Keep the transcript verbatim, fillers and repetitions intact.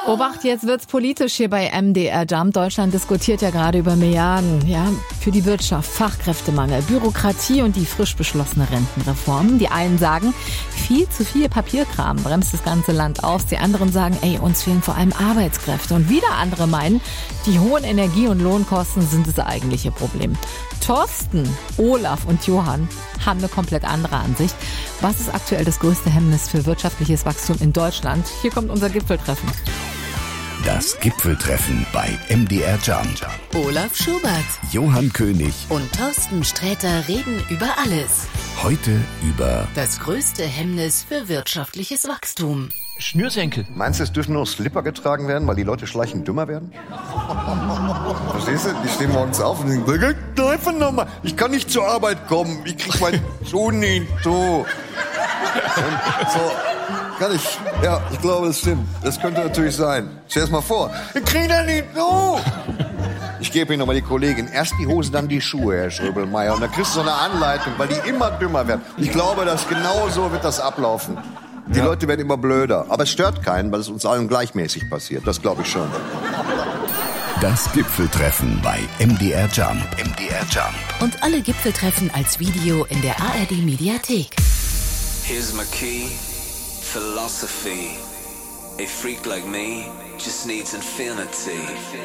Obacht, jetzt wird's politisch hier bei M D R Jump. Deutschland diskutiert ja gerade über Milliarden, ja, für die Wirtschaft, Fachkräftemangel, Bürokratie und die frisch beschlossene Rentenreform. Die einen sagen, viel zu viel Papierkram bremst das ganze Land aus. Die anderen sagen, ey, uns fehlen vor allem Arbeitskräfte. Und wieder andere meinen, die hohen Energie- und Lohnkosten sind das eigentliche Problem. Thorsten, Olaf und Johann haben eine komplett andere Ansicht. Was ist aktuell das größte Hemmnis für wirtschaftliches Wachstum in Deutschland? Hier kommt unser Gipfeltreffen. Das Gipfeltreffen bei M D R Jump. Olaf Schubert, Johann König und Thorsten Sträter reden über alles. Heute über das größte Hemmnis für wirtschaftliches Wachstum. Schnürsenkel. Meinst du, es dürfen nur noch Slipper getragen werden, weil die Leute schleichend dümmer werden? Verstehst du? Die stehen morgens auf und denken, einfach nochmal, ich kann nicht zur Arbeit kommen, ich krieg meinen Schuh nicht so. Und so, kann ich, ja, ich glaube, das stimmt. Das könnte natürlich sein. Stell dir das mal vor, ich krieg das nicht so. Ich gebe Ihnen nochmal die Kollegin, erst die Hose, dann die Schuhe, Herr Schröbelmeier. Und dann kriegst du so eine Anleitung, weil die immer dümmer werden. Ich glaube, dass genau so wird das ablaufen. Die ja. Leute werden immer blöder. Aber es stört keinen, weil es uns allen gleichmäßig passiert. Das glaube ich schon. Das Gipfeltreffen bei M D R Jump. M D R Jump. Und alle Gipfeltreffen als Video in der A R D Mediathek. Here's my key, philosophy. A freak like me just needs infinity.